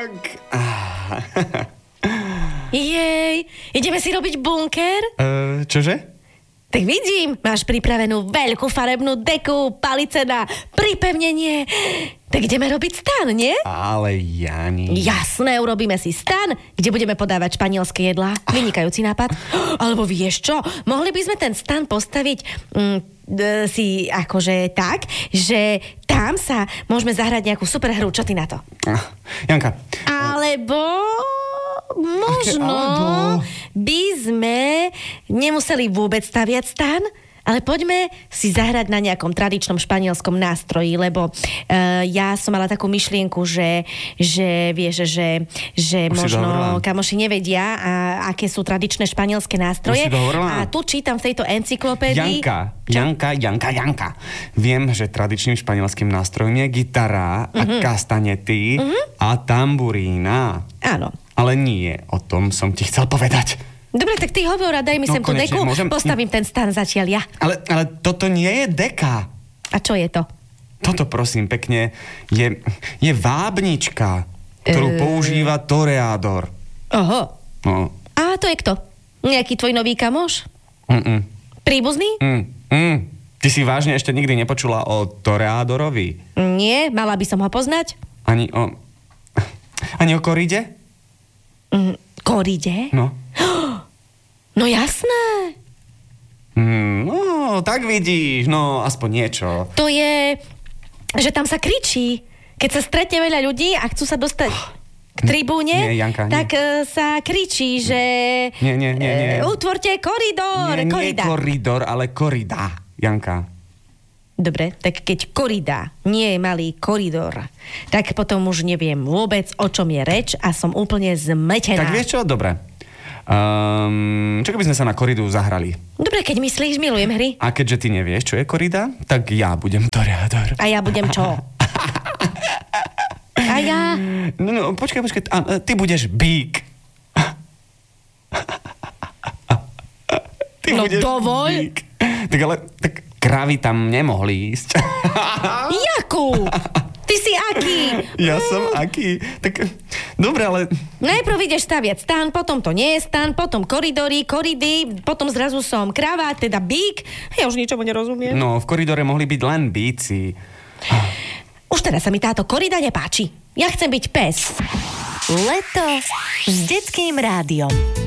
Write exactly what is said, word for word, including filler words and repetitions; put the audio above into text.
tak. Jej, ideme si robiť bunker? Uh, čože? Tak vidím, máš pripravenú veľkú farebnú deku, palice na pripevnenie. Tak ideme robiť stan, nie? Ale Jani... Jasné, urobíme si stan, kde budeme podávať španielské jedlá. Vynikajúci nápad. Alebo vieš čo, mohli by sme ten stan postaviť mm, d- si akože tak, že tam sa môžeme zahrať nejakú super hru. Čo ty na to? Janka... Alebo... Možno Alebo... by sme nemuseli vôbec staviať stan, ale poďme si zahrať na nejakom tradičnom španielskom nástroji, lebo uh, ja som mala takú myšlienku, že, že vieš, že, že možno kamoši nevedia, a, aké sú tradičné španielské nástroje. A tu čítam v tejto encyklopédii... Janka, Janka, Janka, Janka. Viem, že tradičným španielským nástrojom je gitara uh-huh. a kastanety uh-huh. a tamburína. Áno. Ale nie, o tom som ti chcel povedať. Dobre, tak ty hovor a daj mi No, sem tú konečne, deku, môžem... postavím ten stan zatiaľ ja. Ale, ale toto nie je deka. A čo je to? Toto, prosím, pekne, je, je vábnička, ktorú E- používa toreador. Oho. No. A to je kto? Nejaký tvoj nový kamoš? Mm-mm. Príbuzný? Mm, mm. Ty si vážne ešte nikdy nepočula o toreadorovi? Nie, mala by som ho poznať. Ani o... Ani o koride? Mm, koride? No. No jasné. Mm, no, tak vidíš, no, aspoň niečo. To je, že tam sa kričí. Keď sa stretne veľa ľudí a chcú sa dostať k tribúne, Nie, Janka, nie. tak uh, sa kričí, že... Nie, nie, nie, nie. Uh, utvorte koridor, Nie, nie korida. koridor, ale korida, Janka. Dobre, tak keď korida nie je malý koridor, tak potom už neviem vôbec, o čom je reč a som úplne zmetená. Tak vieš čo? Dobre. Um, čo keby sme sa na koridu zahrali? Dobre, keď myslíš, milujem hry. A keďže ty nevieš, čo je korida, tak ja budem toreador. A ja budem čo? A ja? No, no, počkaj, počkaj. A, ty budeš bík. Ty No budeš dovoľ. bík. Tak ale, tak kravy tam nemohli ísť. Jakub! Ty si aký? Ja som aký? Tak, dobre, ale... Najprv ideš staviať stan, potom to nie je stan, potom koridory, koridy, potom zrazu som kráva, teda bík. Ja už ničomu nerozumiem. No, v koridore mohli byť len bíci. Už teda sa mi táto korida nepáči. Ja chcem byť pes. Leto s detským rádiom.